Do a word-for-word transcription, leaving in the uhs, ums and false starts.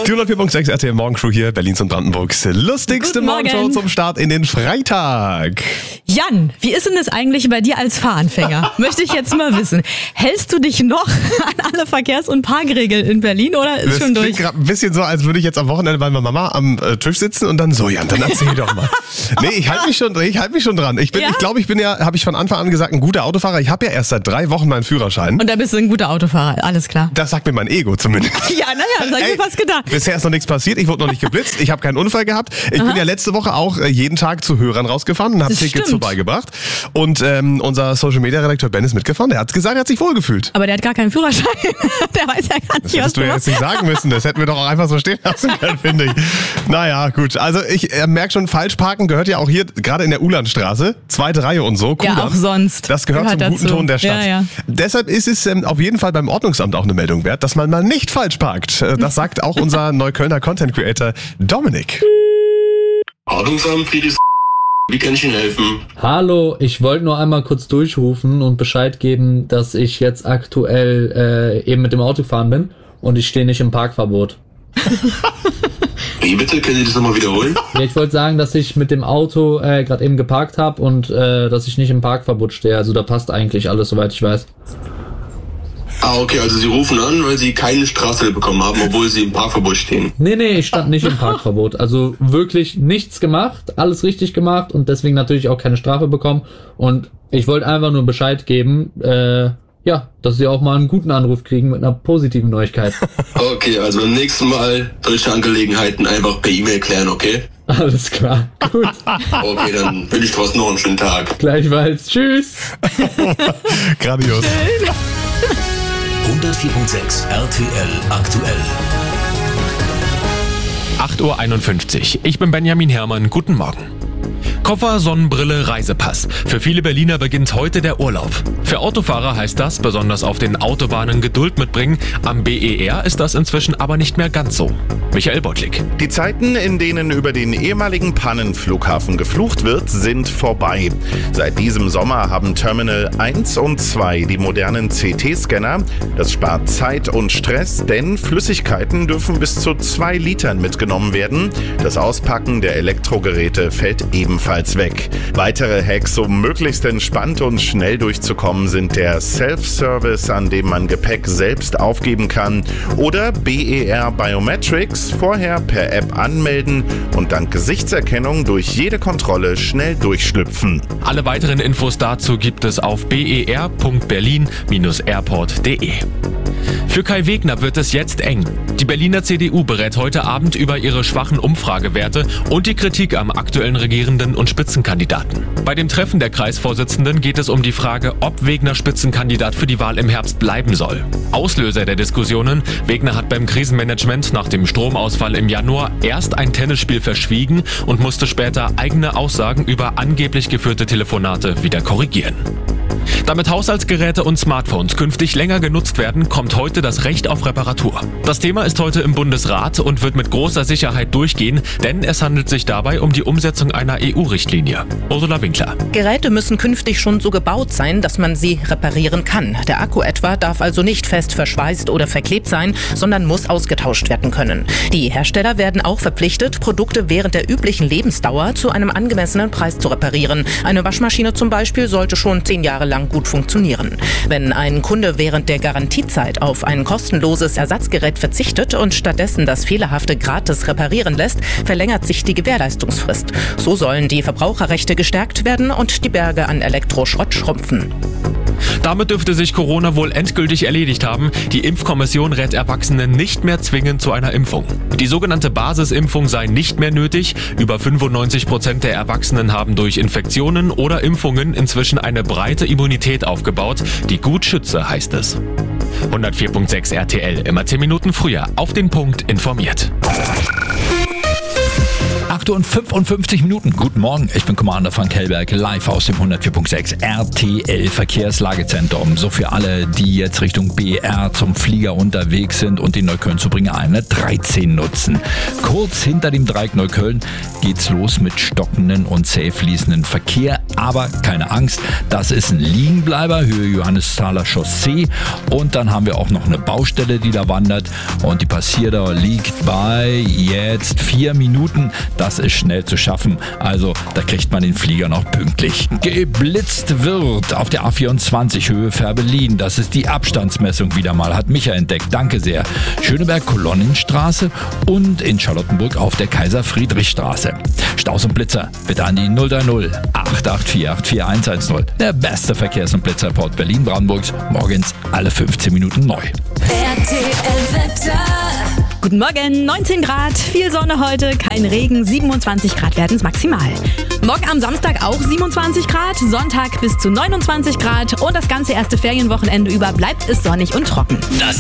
Die hundertvier Komma sechs R T L Morgenshow hier, Berlins und Brandenburgs lustigste Morgenshow zum Start in den Freitag. Jan, wie ist denn das eigentlich bei dir als Fahranfänger? Möchte ich jetzt mal wissen. Hältst du dich noch an alle Verkehrs- und Parkregeln in Berlin oder ist das schon durch? Das klingt gerade ein bisschen so, als würde ich jetzt am Wochenende bei meiner Mama am äh, Tisch sitzen und dann so, Jan, dann erzähl doch mal. Nee, ich halte mich schon, ich halte mich schon dran. Ich bin, Ja? ich glaube, ich bin ja, habe ich von Anfang an gesagt, ein guter Autofahrer. Ich habe ja erst seit drei Wochen meinen Führerschein. Und da bist du ein guter Autofahrer, alles klar. Das sagt mir mein Ego zumindest. Ja, naja, das hab ich mir fast gedacht. Bisher ist noch nichts passiert, ich wurde noch nicht geblitzt, ich habe keinen Unfall gehabt. Ich Aha. bin ja letzte Woche auch äh, jeden Tag zu Hörern rausgefahren und habe Das Tickets stimmt. vorbeigebracht. Und ähm, unser Social-Media-Redakteur Ben ist mitgefahren, der hat gesagt, er hat sich wohlgefühlt. Aber der hat gar keinen Führerschein. Der weiß ja gar Das nicht, was hättest du du ja machst. jetzt nicht sagen müssen, das hätten wir doch auch einfach so stehen lassen können, finde ich. Naja, gut, also ich äh, merke schon, Falschparken gehört ja auch hier, gerade in der Ulandstraße, zweite Reihe und so. Ja, Kudamm. auch sonst. Das gehört, Gehört zum guten dazu. Ton der Stadt. Ja, ja. Deshalb ist es ähm, auf jeden Fall beim Ordnungsamt auch eine Meldung wert, dass man mal nicht falsch parkt. Äh, Das sagt auch unser Neuköllner Content Creator Dominik. Ordnungsamt, Friedrichs. Wie kann ich Ihnen helfen? Hallo, ich wollte nur einmal kurz durchrufen und Bescheid geben, dass ich jetzt aktuell äh, eben mit dem Auto gefahren bin und ich stehe nicht im Parkverbot. Wie bitte? Können Sie das nochmal wiederholen? Ja, ich wollte sagen, dass ich mit dem Auto äh, gerade eben geparkt habe und äh, dass ich nicht im Parkverbot stehe. Also da passt eigentlich alles, soweit ich weiß. Ah, okay, also Sie rufen an, weil Sie keine Strafe bekommen haben, obwohl Sie im Parkverbot stehen. Nee, nee, ich stand nicht im Parkverbot. Also wirklich nichts gemacht, alles richtig gemacht und deswegen natürlich auch keine Strafe bekommen. Und ich wollte einfach nur Bescheid geben, äh, ja, dass Sie auch mal einen guten Anruf kriegen mit einer positiven Neuigkeit. Okay, also beim nächsten Mal solche Angelegenheiten einfach per E-Mail klären, okay? Alles klar, gut. Okay, dann wünsche ich trotzdem noch einen schönen Tag. Gleichfalls, tschüss. Grandios. hundertvier Komma sechs R T L aktuell. acht Uhr einundfünfzig. Ich bin Benjamin Herrmann. Guten Morgen. Koffer, Sonnenbrille, Reisepass. Für viele Berliner beginnt heute der Urlaub. Für Autofahrer heißt das, besonders auf den Autobahnen Geduld mitbringen. Am B E R ist das inzwischen aber nicht mehr ganz so. Michael Beutlik. Die Zeiten, in denen über den ehemaligen Pannenflughafen geflucht wird, sind vorbei. Seit diesem Sommer haben Terminal eins und zwei die modernen C T-Scanner. Das spart Zeit und Stress, denn Flüssigkeiten dürfen bis zu zwei Litern mitgenommen werden. Das Auspacken der Elektrogeräte fällt ebenfalls weg. Weitere Hacks, um möglichst entspannt und schnell durchzukommen, sind der Self-Service, an dem man Gepäck selbst aufgeben kann, oder B E R Biometrics, vorher per App anmelden und dank Gesichtserkennung durch jede Kontrolle schnell durchschlüpfen. Alle weiteren Infos dazu gibt es auf b e r punkt berlin Bindestrich airport punkt d e. Für Kai Wegner wird es jetzt eng. Die Berliner C D U berät heute Abend über ihre schwachen Umfragewerte und die Kritik am aktuellen Regierenden und Spitzenkandidaten. Bei dem Treffen der Kreisvorsitzenden geht es um die Frage, ob Wegner Spitzenkandidat für die Wahl im Herbst bleiben soll. Auslöser der Diskussionen: Wegner hat beim Krisenmanagement nach dem Stromausfall im Januar erst ein Tennisspiel verschwiegen und musste später eigene Aussagen über angeblich geführte Telefonate wieder korrigieren. Damit Haushaltsgeräte und Smartphones künftig länger genutzt werden, kommt heute das Recht auf Reparatur. Das Thema ist heute im Bundesrat und wird mit großer Sicherheit durchgehen, denn es handelt sich dabei um die Umsetzung einer E U-Richtlinie. Ursula Winkler. Geräte müssen künftig schon so gebaut sein, dass man sie reparieren kann. Der Akku etwa darf also nicht fest verschweißt oder verklebt sein, sondern muss ausgetauscht werden können. Die Hersteller werden auch verpflichtet, Produkte während der üblichen Lebensdauer zu einem angemessenen Preis zu reparieren. Eine Waschmaschine zum Beispiel sollte schon zehn Jahre lang gut funktionieren. Wenn ein Kunde während der Garantiezeit auf ein kostenloses Ersatzgerät verzichtet und stattdessen das Fehlerhafte gratis reparieren lässt, verlängert sich die Gewährleistungsfrist. So sollen die Verbraucherrechte gestärkt werden und die Berge an Elektroschrott schrumpfen. Damit dürfte sich Corona wohl endgültig erledigt haben. Die Impfkommission rät Erwachsenen nicht mehr zwingend zu einer Impfung. Die sogenannte Basisimpfung sei nicht mehr nötig. Über fünfundneunzig Prozent der Erwachsenen haben durch Infektionen oder Impfungen inzwischen eine breite Immunität aufgebaut, die gut schütze, heißt es. hundertvier Komma sechs R T L, immer zehn Minuten früher, auf den Punkt informiert. acht Uhr und fünfundfünfzig Minuten. Guten Morgen, ich bin Commander Frank Hellberg, live aus dem hundertvier Punkt sechs R T L Verkehrslagezentrum. So für alle, die jetzt Richtung B R zum Flieger unterwegs sind und in Neukölln zu bringen, eine dreizehn nutzen. Kurz hinter dem Dreieck Neukölln geht's los mit stockenden und zäh fließenden Verkehr. Aber keine Angst, das ist ein Liegenbleiber, Höhe Johannesthaler Chaussee. Und dann haben wir auch noch eine Baustelle, die da wandert. Und die Passierdauer liegt bei jetzt vier Minuten. Das ist schnell zu schaffen. Also da kriegt man den Flieger noch pünktlich. Geblitzt wird auf der A vierundzwanzig Höhe Fährberlin. Das ist die Abstandsmessung wieder mal, hat Micha entdeckt. Danke sehr. Schöneberg-Kolonnenstraße und in Charlottenburg auf der Kaiser-Friedrich-Straße. Staus und Blitzer bitte an die null drei null acht acht vier acht vier eins eins null. Der beste Verkehrs- und Blitzerport Berlin-Brandenburgs. Morgens alle fünfzehn Minuten neu. R T L-Wetter. Guten Morgen, neunzehn Grad, viel Sonne heute, kein Regen, siebenundzwanzig Grad werden es maximal. Morgen am Samstag auch siebenundzwanzig Grad, Sonntag bis zu neunundzwanzig Grad und das ganze erste Ferienwochenende über bleibt es sonnig und trocken. Das